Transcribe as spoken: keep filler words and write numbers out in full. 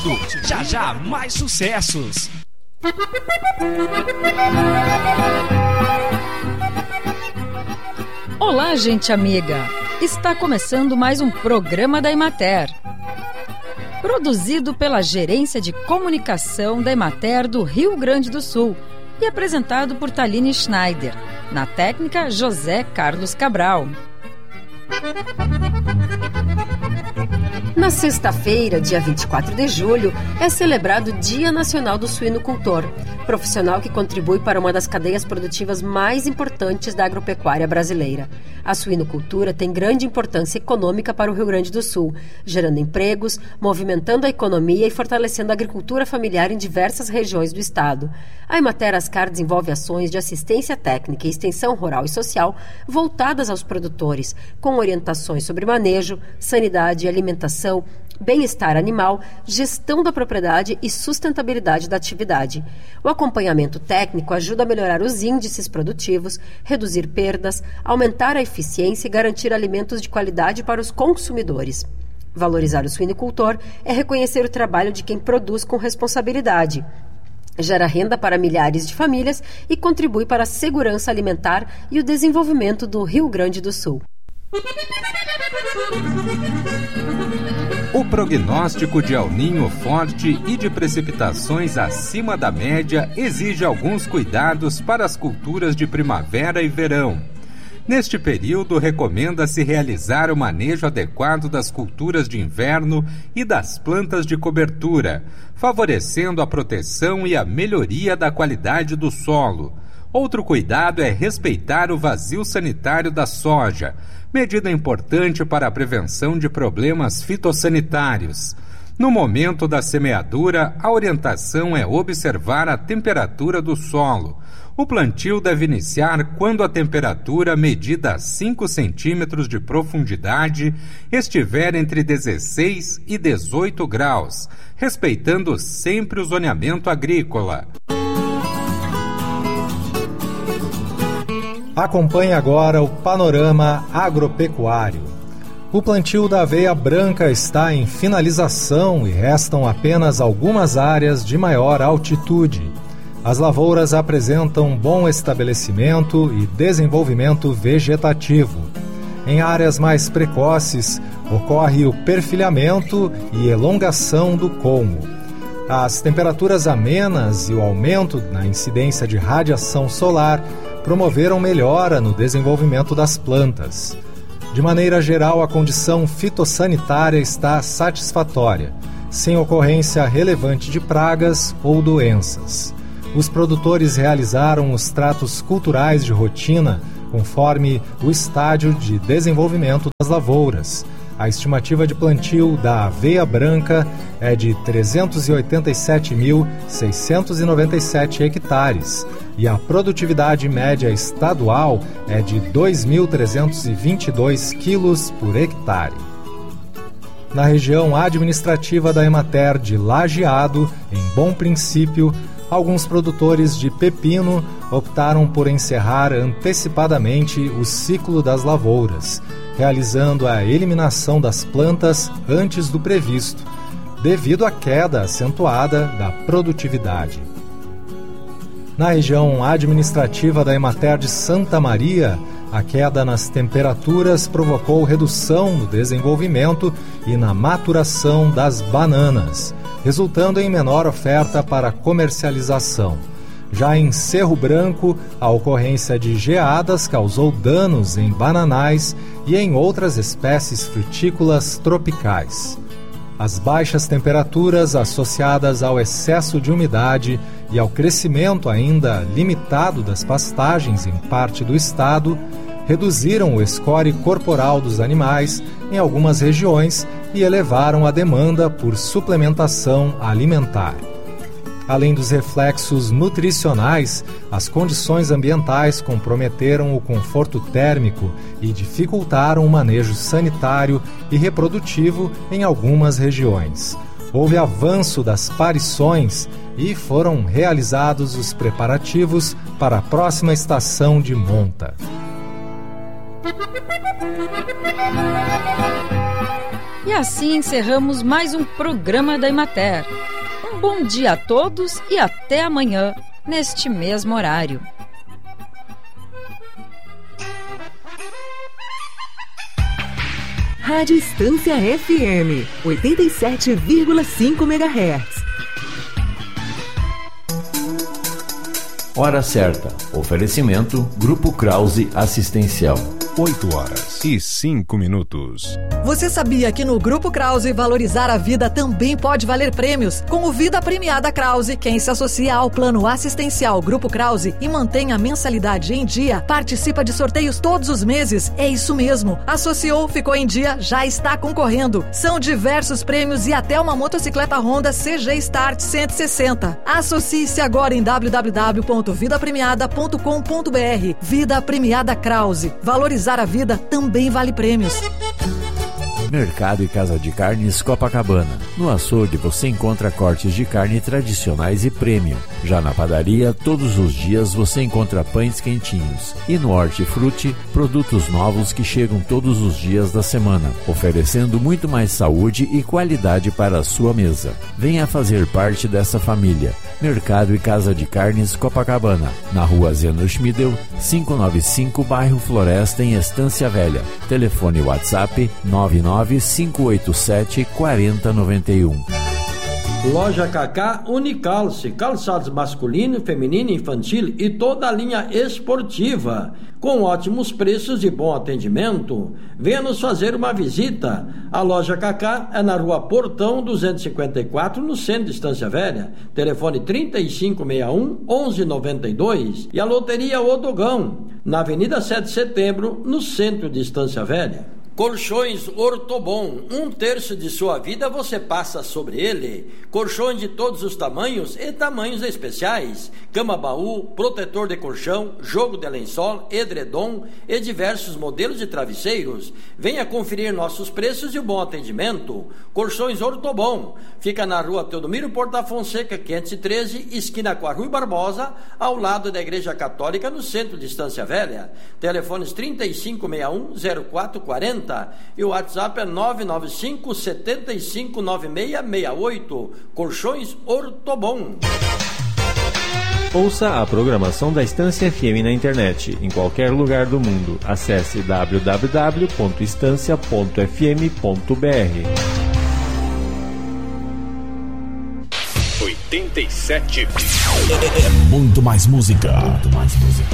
tudo. Já já mais sucessos. Olá, gente amiga. Está começando mais um programa da Emater. Produzido pela Gerência de Comunicação da Emater do Rio Grande do Sul e apresentado por Thaline Schneider. Na técnica, José Carlos Cabral. Na sexta-feira, dia vinte e quatro de julho, é celebrado o Dia Nacional do Suinocultor, profissional que contribui para uma das cadeias produtivas mais importantes da agropecuária brasileira. A suinocultura tem grande importância econômica para o Rio Grande do Sul, gerando empregos, movimentando a economia e fortalecendo a agricultura familiar em diversas regiões do estado. A Emater Ascar desenvolve ações de assistência técnica e extensão rural e social voltadas aos produtores, com orientações sobre manejo, sanidade e alimentação, bem-estar animal, gestão da propriedade e sustentabilidade da atividade. O acompanhamento técnico ajuda a melhorar os índices produtivos, reduzir perdas, aumentar a eficiência e garantir alimentos de qualidade para os consumidores. Valorizar o suinocultor é reconhecer o trabalho de quem produz com responsabilidade, gera renda para milhares de famílias e contribui para a segurança alimentar e o desenvolvimento do Rio Grande do Sul. O prognóstico de El Niño forte e de precipitações acima da média exige alguns cuidados para as culturas de primavera e verão. Neste período, recomenda-se realizar o manejo adequado das culturas de inverno e das plantas de cobertura, favorecendo a proteção e a melhoria da qualidade do solo. Outro cuidado é respeitar o vazio sanitário da soja, medida importante para a prevenção de problemas fitossanitários. No momento da semeadura, a orientação é observar a temperatura do solo. O plantio deve iniciar quando a temperatura, medida a cinco centímetros de profundidade, estiver entre dezesseis e dezoito graus, respeitando sempre o zoneamento agrícola. Acompanhe agora o panorama agropecuário. O plantio da aveia branca está em finalização e restam apenas algumas áreas de maior altitude. As lavouras apresentam bom estabelecimento e desenvolvimento vegetativo. Em áreas mais precoces, ocorre o perfilhamento e elongação do colmo. As temperaturas amenas e o aumento na incidência de radiação solar promoveram melhora no desenvolvimento das plantas. De maneira geral, a condição fitossanitária está satisfatória, sem ocorrência relevante de pragas ou doenças. Os produtores realizaram os tratos culturais de rotina conforme o estágio de desenvolvimento das lavouras. A estimativa de plantio da aveia branca é de trezentos e oitenta e sete mil, seiscentos e noventa e sete hectares e a produtividade média estadual é de dois mil trezentos e vinte e dois quilos por hectare. Na região administrativa da Emater de Lajeado, em Bom Princípio, alguns produtores de pepino optaram por encerrar antecipadamente o ciclo das lavouras, realizando a eliminação das plantas antes do previsto, devido à queda acentuada da produtividade. Na região administrativa da Emater de Santa Maria, a queda nas temperaturas provocou redução no desenvolvimento e na maturação das bananas, resultando em menor oferta para comercialização. Já em Cerro Branco, a ocorrência de geadas causou danos em bananais e em outras espécies frutícolas tropicais. As baixas temperaturas associadas ao excesso de umidade e ao crescimento ainda limitado das pastagens em parte do estado reduziram o score corporal dos animais em algumas regiões e elevaram a demanda por suplementação alimentar. Além dos reflexos nutricionais, as condições ambientais comprometeram o conforto térmico e dificultaram o manejo sanitário e reprodutivo em algumas regiões. Houve avanço das parições e foram realizados os preparativos para a próxima estação de monta. E assim encerramos mais um programa da Emater. Um bom dia a todos e até amanhã, neste mesmo horário. Rádio Estância F M, oitenta e sete vírgula cinco megahertz. Hora certa. Oferecimento Grupo Krause Assistencial. oito horas e cinco minutos. Você sabia que no Grupo Krause valorizar a vida também pode valer prêmios? Com o Vida Premiada Krause, quem se associa ao plano assistencial Grupo Krause e mantém a mensalidade em dia, participa de sorteios todos os meses. É isso mesmo. Associou, ficou em dia, já está concorrendo. São diversos prêmios e até uma motocicleta Honda C G Start cento e sessenta. Associe-se agora em w w w ponto vida premiada ponto com ponto b r. Vida Premiada Krause. Valorizar a vida também vale prêmios. Mercado e Casa de Carnes Copacabana. No açougue você encontra cortes de carne tradicionais e premium. Já na padaria, todos os dias você encontra pães quentinhos. E no Hortifruti, produtos novos que chegam todos os dias da semana, oferecendo muito mais saúde e qualidade para a sua mesa. Venha fazer parte dessa família. Mercado e Casa de Carnes Copacabana, na rua Zeno Schmidel, quinhentos e noventa e cinco, bairro Floresta, em Estância Velha. Telefone WhatsApp nove nove cinco oito sete quatro zero nove um. Loja Cacá Unicalce, calçados masculino, feminino, infantil e toda a linha esportiva, com ótimos preços e bom atendimento. Venha nos fazer uma visita. A Loja Cacá é na rua Portão duzentos e cinquenta e quatro, no centro de Estância Velha. Telefone trinta e cinco sessenta e um, onze noventa e dois. E a Loteria Odogão, na Avenida sete de Setembro, no centro de Estância Velha. Colchões Ortobon, um terço de sua vida você passa sobre ele. Colchões de todos os tamanhos e tamanhos especiais. Cama-baú, protetor de colchão, jogo de lençol, edredom e diversos modelos de travesseiros. Venha conferir nossos preços e o bom atendimento. Colchões Ortobon, fica na rua Teodomiro Porta Fonseca, quinhentos e treze, esquina com a Rui Barbosa, ao lado da Igreja Católica, no centro de Estância Velha. Telefones trinta e cinco sessenta e um, zero quatro quarenta e o WhatsApp é nove nove cinco sete cinco nove seis seis oito. Colchões Ortobon. Ouça a programação da Estância F M na internet, em qualquer lugar do mundo. Acesse w w w ponto estância ponto f m ponto b r. oitenta e sete é muito mais música. Muito mais música.